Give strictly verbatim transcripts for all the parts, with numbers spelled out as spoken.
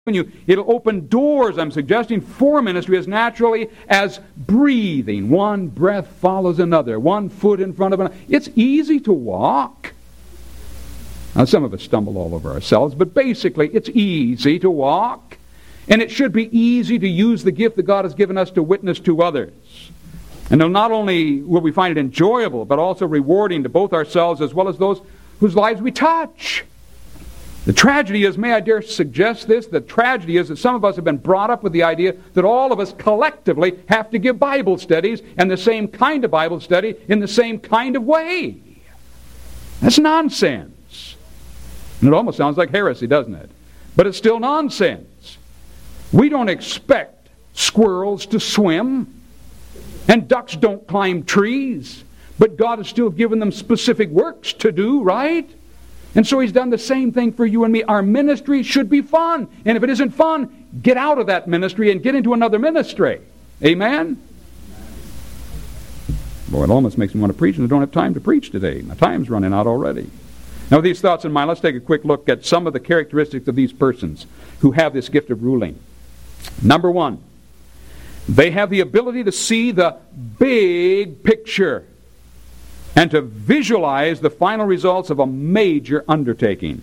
you. It'll open doors, I'm suggesting, for ministry as naturally as breathing. One breath follows another. One foot in front of another. It's easy to walk. Now, some of us stumble all over ourselves, but basically it's easy to walk. And it should be easy to use the gift that God has given us to witness to others. And not only will we find it enjoyable, but also rewarding to both ourselves as well as those whose lives we touch. The tragedy is, may I dare suggest this, the tragedy is that some of us have been brought up with the idea that all of us collectively have to give Bible studies, and the same kind of Bible study in the same kind of way. That's nonsense. And it almost sounds like heresy, doesn't it? But it's still nonsense. We don't expect squirrels to swim, and ducks don't climb trees, but God has still given them specific works to do, right? And so He's done the same thing for you and me. Our ministry should be fun. And if it isn't fun, get out of that ministry and get into another ministry. Amen? Boy, it almost makes me want to preach, and I don't have time to preach today. My time's running out already. Now, with these thoughts in mind, let's take a quick look at some of the characteristics of these persons who have this gift of ruling. Number one, they have the ability to see the big picture and to visualize the final results of a major undertaking.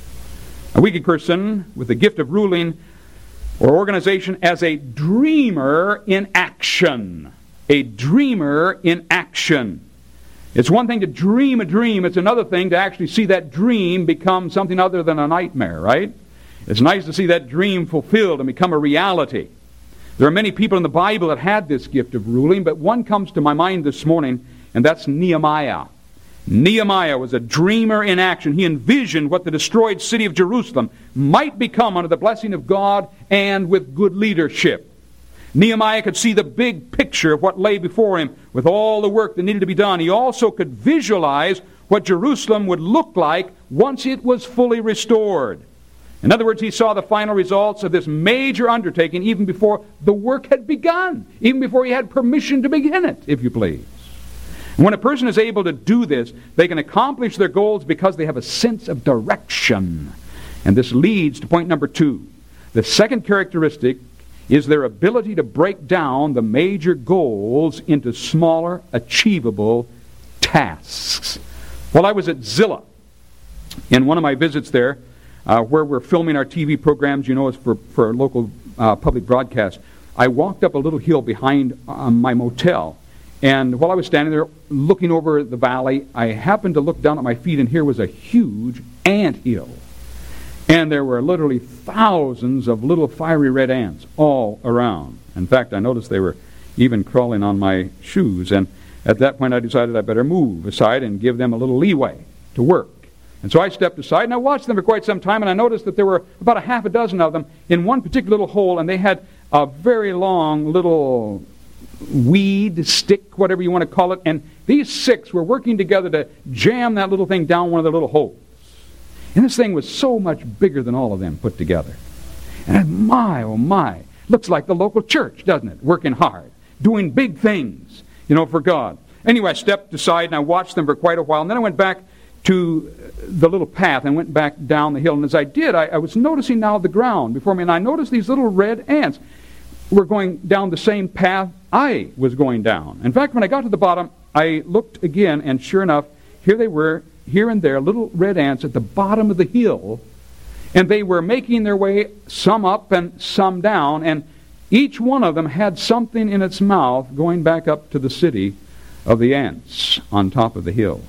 A wicked person with the gift of ruling or organization as a dreamer in action. A dreamer in action. It's one thing to dream a dream. It's another thing to actually see that dream become something other than a nightmare, right? It's nice to see that dream fulfilled and become a reality. There are many people in the Bible that had this gift of ruling, but one comes to my mind this morning, and that's Nehemiah. Nehemiah was a dreamer in action. He envisioned what the destroyed city of Jerusalem might become under the blessing of God and with good leadership. Nehemiah could see the big picture of what lay before him with all the work that needed to be done. He also could visualize what Jerusalem would look like once it was fully restored. In other words, he saw the final results of this major undertaking even before the work had begun, even before he had permission to begin it, if you please. And when a person is able to do this, they can accomplish their goals because they have a sense of direction. And this leads to point number two. The second characteristic is their ability to break down the major goals into smaller, achievable tasks. While I was at Zilla, in one of my visits there, uh, where we're filming our T V programs, you know, it's for, for local uh, public broadcast, I walked up a little hill behind uh, my motel. And while I was standing there looking over the valley, I happened to look down at my feet, and here was a huge ant hill. And there were literally thousands of little fiery red ants all around. In fact, I noticed they were even crawling on my shoes. And at that point, I decided I better move aside and give them a little leeway to work. And so I stepped aside, and I watched them for quite some time, and I noticed that there were about a half a dozen of them in one particular little hole, and they had a very long little weed, stick, whatever you want to call it, and these six were working together to jam that little thing down one of the little holes. And this thing was so much bigger than all of them put together. And my, oh my, looks like the local church, doesn't it? Working hard, doing big things, you know, for God. Anyway, I stepped aside and I watched them for quite a while, and then I went back to the little path and went back down the hill. And as I did, I, I was noticing now the ground before me, and I noticed these little red ants were going down the same path I was going down. In fact, when I got to the bottom, I looked again, and sure enough, here they were, here and there, little red ants at the bottom of the hill, and they were making their way, some up and some down, and each one of them had something in its mouth going back up to the city of the ants on top of the hill.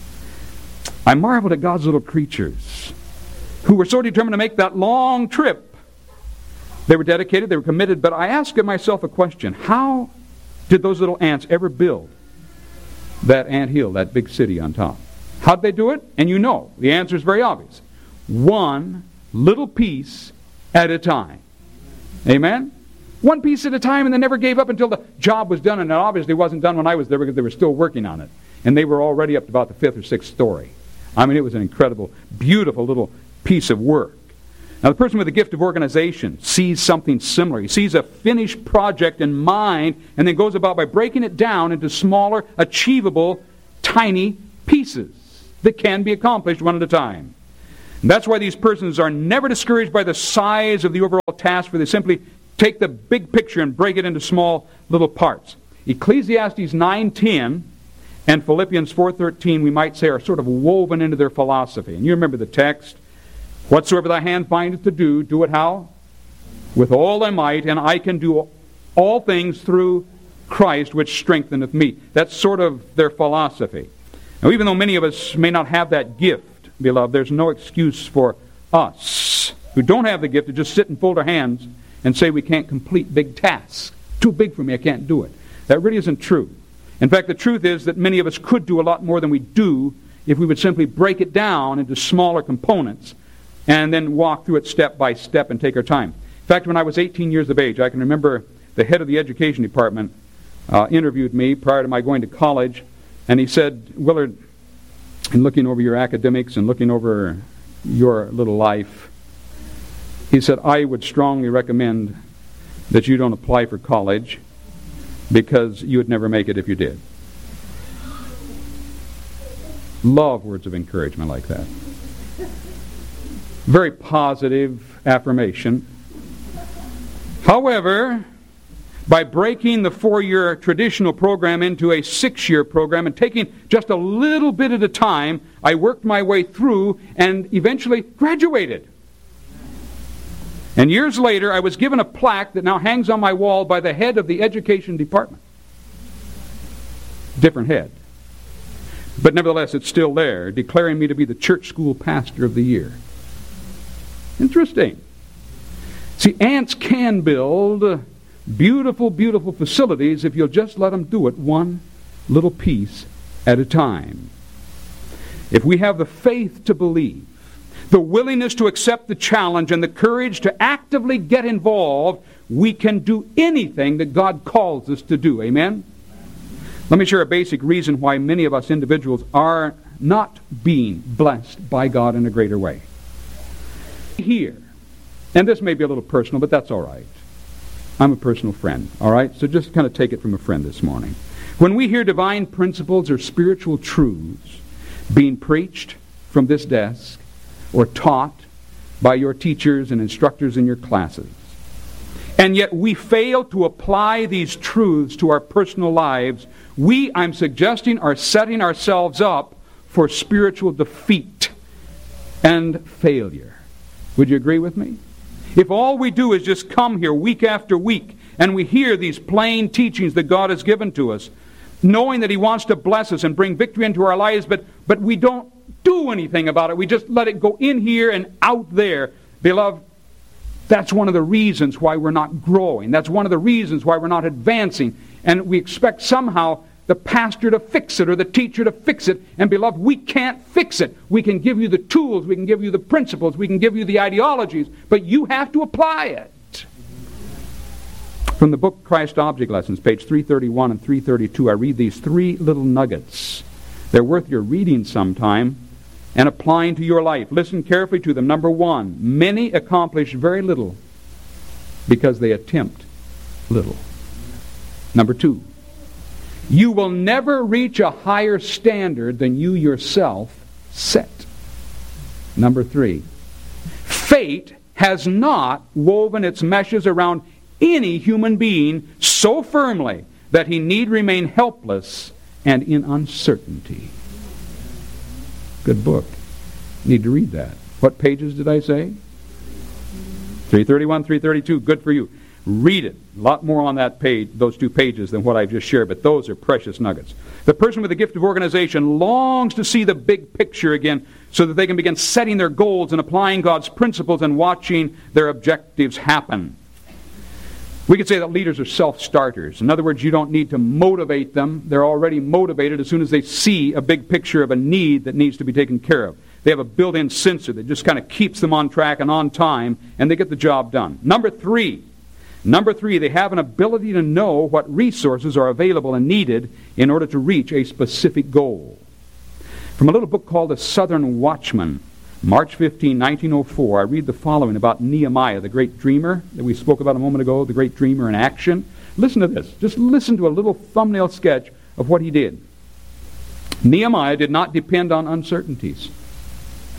I marveled at God's little creatures who were so determined to make that long trip. They were dedicated, they were committed, but I asked myself a question. How did those little ants ever build that ant hill, that big city on top? How'd they do it? And you know, the answer is very obvious. One little piece at a time. Amen? One piece at a time, and they never gave up until the job was done, and it obviously wasn't done when I was there because they were still working on it. And they were already up to about the fifth or sixth story. I mean, it was an incredible, beautiful little piece of work. Now, the person with the gift of organization sees something similar. He sees a finished project in mind and then goes about by breaking it down into smaller, achievable, tiny pieces that can be accomplished one at a time. And that's why these persons are never discouraged by the size of the overall task, for they simply take the big picture and break it into small little parts. Ecclesiastes nine ten and Philippians four thirteen, we might say, are sort of woven into their philosophy. And you remember the text, whatsoever thy hand findeth to do, do it how? With all thy might, and I can do all things through Christ, which strengtheneth me. That's sort of their philosophy. Now, even though many of us may not have that gift, beloved, there's no excuse for us who don't have the gift to just sit and fold our hands and say we can't complete big tasks. Too big for me, I can't do it. That really isn't true. In fact, the truth is that many of us could do a lot more than we do if we would simply break it down into smaller components and then walk through it step by step and take our time. In fact, when I was eighteen years of age, I can remember the head of the education department uh, interviewed me prior to my going to college, and he said, Willard, in looking over your academics and looking over your little life, he said, I would strongly recommend that you don't apply for college because you would never make it if you did. Love words of encouragement like that. Very positive affirmation. However, by breaking the four-year traditional program into a six-year program and taking just a little bit at a time, I worked my way through and eventually graduated. And years later, I was given a plaque that now hangs on my wall by the head of the education department. Different head. But nevertheless, it's still there, declaring me to be the church school pastor of the year. Interesting. See, ants can build beautiful, beautiful facilities if you'll just let them do it one little piece at a time. If we have the faith to believe, the willingness to accept the challenge, and the courage to actively get involved, we can do anything that God calls us to do. Amen? Let me share a basic reason why many of us individuals are not being blessed by God in a greater way. Here, and this may be a little personal, but that's all right. I'm a personal friend, all right? So just kind of take it from a friend this morning. When we hear divine principles or spiritual truths being preached from this desk or taught by your teachers and instructors in your classes, and yet we fail to apply these truths to our personal lives, we, I'm suggesting, are setting ourselves up for spiritual defeat and failure. Would you agree with me? If all we do is just come here week after week and we hear these plain teachings that God has given to us, knowing that He wants to bless us and bring victory into our lives, but, but we don't do anything about it. We just let it go in here and out there. Beloved, that's one of the reasons why we're not growing. That's one of the reasons why we're not advancing. And we expect somehow the pastor to fix it or the teacher to fix it. And beloved, we can't fix it. We can give you the tools, we can give you the principles, we can give you the ideologies, but you have to apply it. From the book Christ Object Lessons, page three thirty-one and three thirty-two, I read these three little nuggets. They're worth your reading sometime and applying to your life. Listen carefully to them. Number one, many accomplish very little because they attempt little. Number two, you will never reach a higher standard than you yourself set. Number three, fate has not woven its meshes around any human being so firmly that he need remain helpless and in uncertainty. Good book. Need to read that. What pages did I say? three thirty-one, three thirty-two. Good for you. Read it. A lot more on that page, those two pages, than what I've just shared, but those are precious nuggets. The person with the gift of organization longs to see the big picture again so that they can begin setting their goals and applying God's principles and watching their objectives happen. We could say that leaders are self-starters. In other words, you don't need to motivate them. They're already motivated as soon as they see a big picture of a need that needs to be taken care of. They have a built-in sensor that just kind of keeps them on track and on time, and they get the job done. Number three, Number three, they have an ability to know what resources are available and needed in order to reach a specific goal. From a little book called The Southern Watchman, March fifteenth, nineteen oh four, I read the following about Nehemiah, the great dreamer that we spoke about a moment ago, the great dreamer in action. Listen to this. Just listen to a little thumbnail sketch of what he did. Nehemiah did not depend on uncertainties.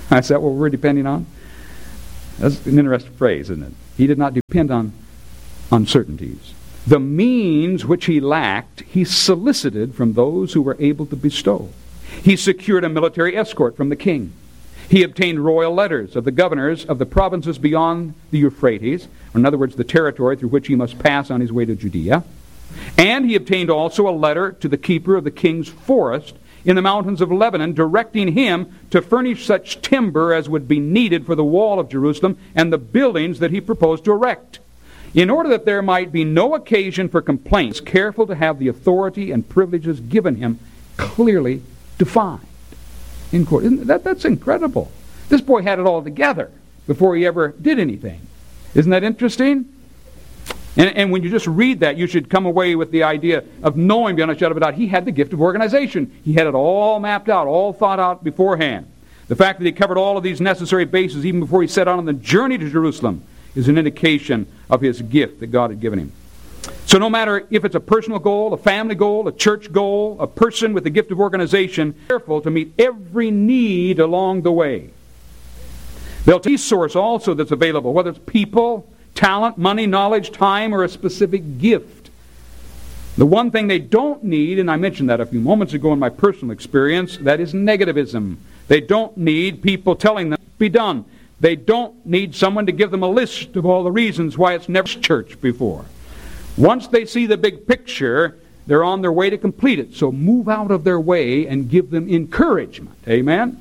Is that what we're depending on? That's an interesting phrase, isn't it? He did not depend on uncertainties. The means which he lacked, he solicited from those who were able to bestow. He secured a military escort from the king. He obtained royal letters of the governors of the provinces beyond the Euphrates, or in other words, the territory through which he must pass on his way to Judea. And he obtained also a letter to the keeper of the king's forest in the mountains of Lebanon, directing him to furnish such timber as would be needed for the wall of Jerusalem and the buildings that he proposed to erect. In order that there might be no occasion for complaints, careful to have the authority and privileges given him clearly defined in court. Isn't that, that's incredible. This boy had it all together before he ever did anything. Isn't that interesting? And, and when you just read that, you should come away with the idea of knowing beyond a shadow of a doubt he had the gift of organization. He had it all mapped out, all thought out beforehand. The fact that he covered all of these necessary bases even before he set out on the journey to Jerusalem is an indication of his gift that God had given him. So no matter if it's a personal goal, a family goal, a church goal, a person with the gift of organization, careful to meet every need along the way. They'll take a resource also that's available, whether it's people, talent, money, knowledge, time, or a specific gift. The one thing they don't need, and I mentioned that a few moments ago in my personal experience, that is negativism. They don't need people telling them to be done. They don't need someone to give them a list of all the reasons why it's never church before. Once they see the big picture, they're on their way to complete it. So move out of their way and give them encouragement. Amen?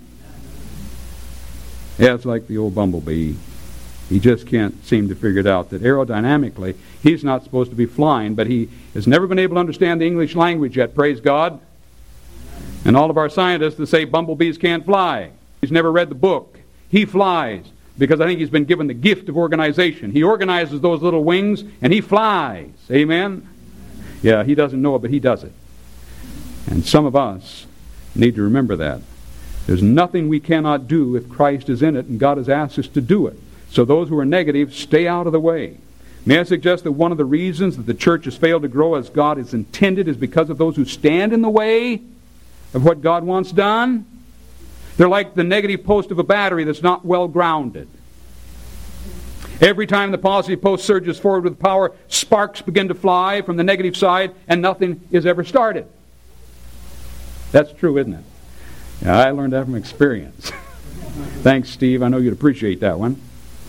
Yeah, it's like the old bumblebee. He just can't seem to figure it out that aerodynamically, he's not supposed to be flying, but he has never been able to understand the English language yet, praise God. And all of our scientists that say bumblebees can't fly. He's never read the book. He flies because I think he's been given the gift of organization. He organizes those little wings and he flies. Amen? Yeah, he doesn't know it, but he does it. And some of us need to remember that. There's nothing we cannot do if Christ is in it and God has asked us to do it. So those who are negative, stay out of the way. May I suggest that one of the reasons that the church has failed to grow as God has intended is because of those who stand in the way of what God wants done? They're like the negative post of a battery that's not well grounded. Every time the positive post surges forward with power, sparks begin to fly from the negative side, and nothing is ever started. That's true, isn't it? Yeah, I learned that from experience. Thanks, Steve. I know you'd appreciate that one.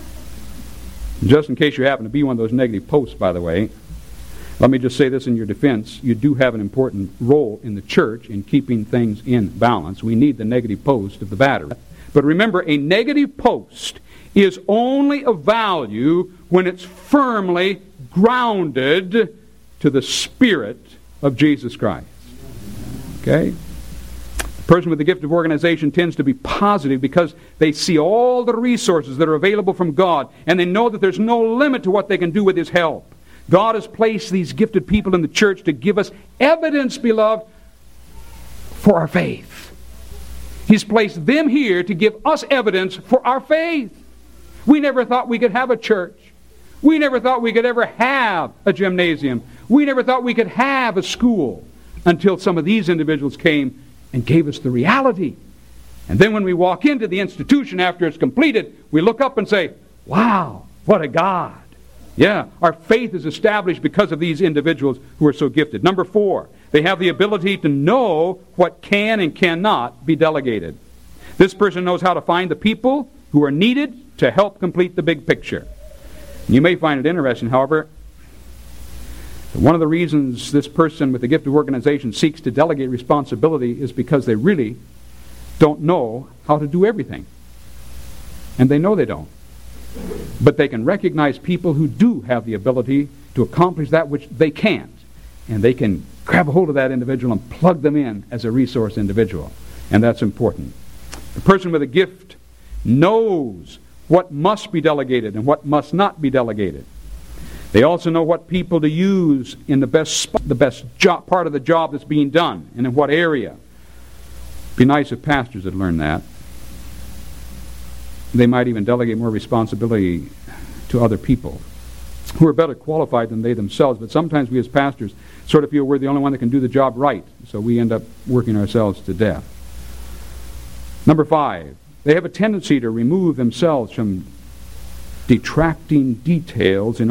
Just in case you happen to be one of those negative posts, by the way, let me just say this in your defense. You do have an important role in the church in keeping things in balance. We need the negative post of the battery. But remember, a negative post is only of value when it's firmly grounded to the Spirit of Jesus Christ. Okay? The person with the gift of organization tends to be positive because they see all the resources that are available from God, and they know that there's no limit to what they can do with His help. God has placed these gifted people in the church to give us evidence, beloved, for our faith. He's placed them here to give us evidence for our faith. We never thought we could have a church. We never thought we could ever have a gymnasium. We never thought we could have a school until some of these individuals came and gave us the reality. And then when we walk into the institution after it's completed, we look up and say, wow, what a God. Yeah, our faith is established because of these individuals who are so gifted. Number four, they have the ability to know what can and cannot be delegated. This person knows how to find the people who are needed to help complete the big picture. You may find it interesting, however, that one of the reasons this person with the gift of organization seeks to delegate responsibility is because they really don't know how to do everything. And they know they don't. But they can recognize people who do have the ability to accomplish that which they can't. And they can grab a hold of that individual and plug them in as a resource individual. And that's important. The person with a gift knows what must be delegated and what must not be delegated. They also know what people to use in the best spot, the best job, part of the job that's being done, and in what area. It'd be nice if pastors had learned that. They might even delegate more responsibility to other people who are better qualified than they themselves. But sometimes we as pastors sort of feel we're the only one that can do the job right. So we end up working ourselves to death. Number five, They have a tendency to remove themselves from detracting details in